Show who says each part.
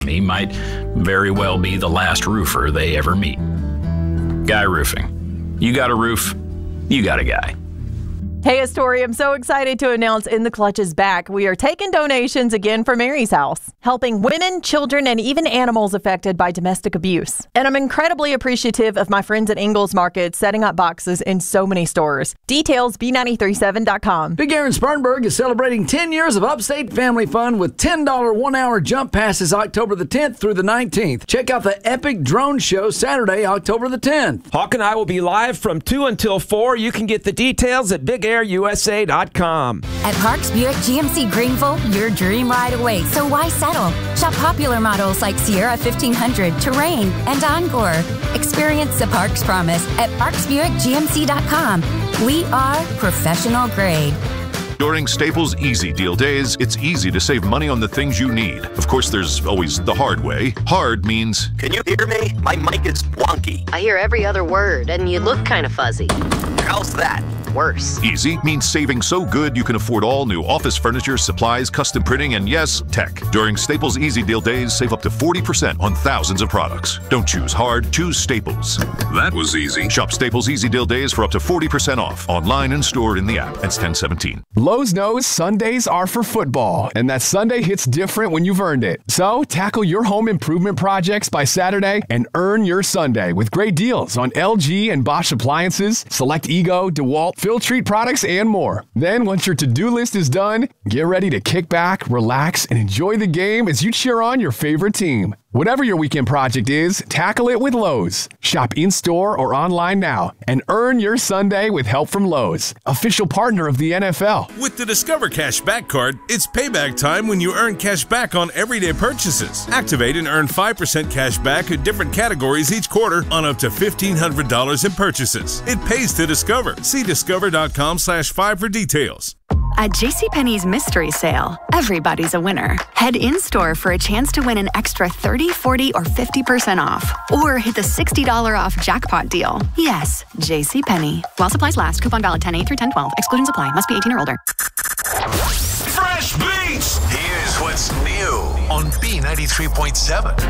Speaker 1: He might very well be the last roofer they ever meet. Guy Roofing. You got a roof, you got a guy.
Speaker 2: Hey, Astoria, I'm so excited to announce In the Clutch is back. We are taking donations again for Mary's House, helping women, children, and even animals affected by domestic abuse. And I'm incredibly appreciative of my friends at Ingles Market setting up boxes in so many stores. Details, B937.com.
Speaker 3: Big Aaron Spartanburg is celebrating 10 years of Upstate Family Fun with $10 1-hour jump passes October the 10th through the 19th. Check out the epic drone show Saturday, October the 10th.
Speaker 4: Hawk and I will be live from 2 until 4. You can get the details at BigAirUSA.com.
Speaker 5: At Parks Buick GMC Greenville, your dream ride awaits, so why settle? Shop popular models like Sierra 1500, Terrain, and Encore. Experience the Parks promise at ParksBuickGMC.com. We are professional grade.
Speaker 6: During Staples Easy Deal Days, it's easy to save money on the things you need. Of course, there's always the hard way. Hard means...
Speaker 7: Can you hear me? My mic is wonky.
Speaker 8: I hear every other word, and you look kind of fuzzy.
Speaker 7: How's that?
Speaker 8: Worse.
Speaker 6: Easy means saving so good you can afford all new office furniture, supplies, custom printing, and yes, tech. During Staples Easy Deal Days, save up to 40% on thousands of products. Don't choose hard, choose Staples. That was easy. Shop Staples Easy Deal Days for up to 40% off. Online and stored in the app. It's 10/17.
Speaker 9: Lowe's knows Sundays are for football, and that Sunday hits different when you've earned it. So tackle your home improvement projects by Saturday and earn your Sunday with great deals on LG and Bosch appliances, select Ego, DeWalt, Filtrete products, and more. Then, once your to-do list is done, get ready to kick back, relax, and enjoy the game as you cheer on your favorite team. Whatever your weekend project is, tackle it with Lowe's. Shop in-store or online now and earn your Sunday with help from Lowe's, official partner of the NFL.
Speaker 10: With the Discover Cash Back card, it's payback time when you earn cash back on everyday purchases. Activate and earn 5% cash back at different categories each quarter on up to $1,500 in purchases. It pays to Discover. See discover.com/5 for details.
Speaker 11: At JCPenney's Mystery Sale, everybody's a winner. Head in-store for a chance to win an extra 30, 40, or 50% off. Or hit the $60 off jackpot deal. Yes, JCPenney. While supplies last. Coupon valid 10/8 through 10/12. Exclusions apply. Must be 18 or older.
Speaker 12: Fresh Beats! Here's what's new on B93.7.